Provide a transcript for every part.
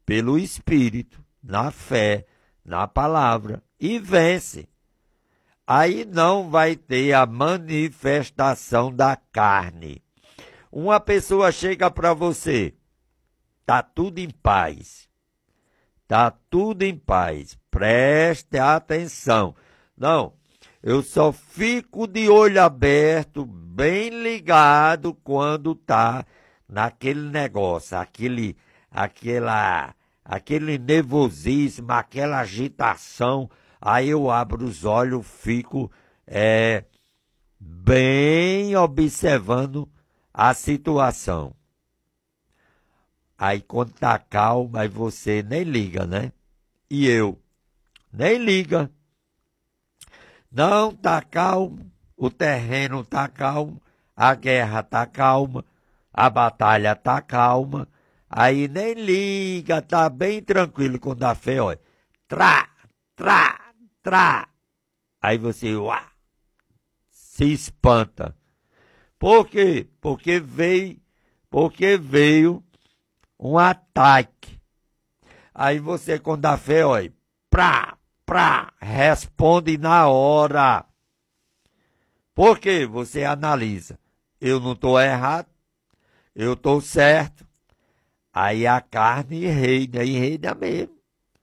pelo Espírito, na fé, na palavra, e vence. Aí não vai ter a manifestação da carne. Uma pessoa chega para você, tá tudo em paz. Tá tudo em paz. Preste atenção. Não, eu só fico de olho aberto, bem ligado quando tá naquele negócio, aquele nervosismo, aquela agitação. Aí eu abro os olhos, fico bem observando a situação. Aí quando tá calmo, aí você nem liga, né? E eu nem liga. Não tá calmo, o terreno tá calmo, a guerra tá calma, a batalha tá calma. Aí nem liga, tá bem tranquilo quando a fé, olha. Trá, trá, trá. Aí você, uá, se espanta. Por quê? Porque veio um ataque. Aí você, quando a fé, olha, responde na hora. Por quê? Você analisa. Eu não estou errado, eu estou certo. Aí a carne reina, e reina mesmo.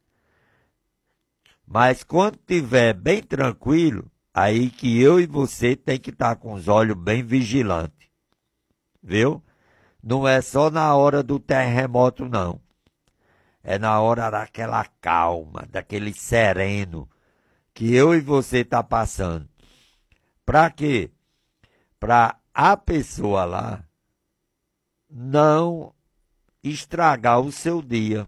Mas quando estiver bem tranquilo, aí que eu e você tem que estar com os olhos bem vigilantes. Viu? Não é só na hora do terremoto, não. É na hora daquela calma, daquele sereno que eu e você tá passando. Para quê? Para a pessoa lá não estragar o seu dia.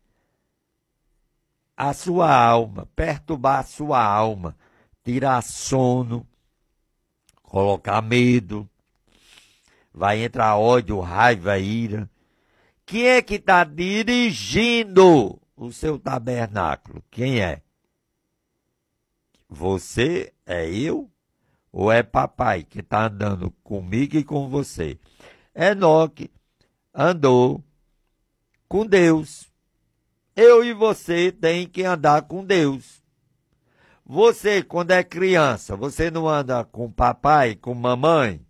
A sua alma, perturbar a sua alma, tirar sono, colocar medo, vai entrar ódio, raiva, ira. Quem é que está dirigindo o seu tabernáculo? Quem é? Você? É eu? Ou é papai que está andando comigo e com você? Enoque andou com Deus. Eu e você tem que andar com Deus. Você, quando é criança, você não anda com papai, com mamãe?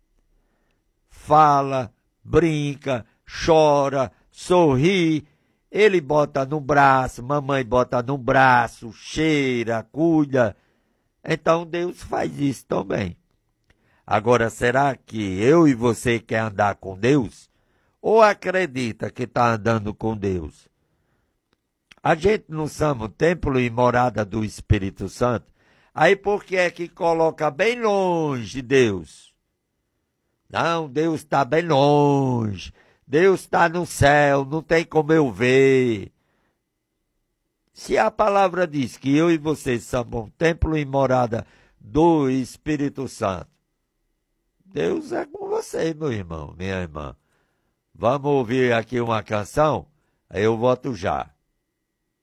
Fala, brinca, chora, sorri. Ele bota no braço, mamãe bota no braço, cheira, cuida. Então Deus faz isso também. Agora, será que eu e você quer andar com Deus? Ou acredita que está andando com Deus? A gente não chama o templo e morada do Espírito Santo? Aí por que é que coloca bem longe Deus? Não, Deus está bem longe. Deus está no céu, não tem como eu ver. Se a palavra diz que eu e você somos um templo e morada do Espírito Santo, Deus é com você, meu irmão, minha irmã. Vamos ouvir aqui uma canção? Aí eu volto já.